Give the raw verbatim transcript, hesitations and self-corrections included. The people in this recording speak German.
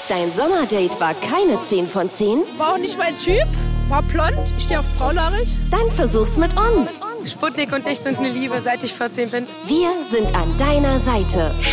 Dein Sommerdate war keine zehn von zehn? War auch nicht mein Typ. War blond, ich stehe auf braunhaarig. Dann versuch's mit uns. Sputnik und ich sind eine Liebe, seit ich vierzehn bin. Wir sind an deiner Seite.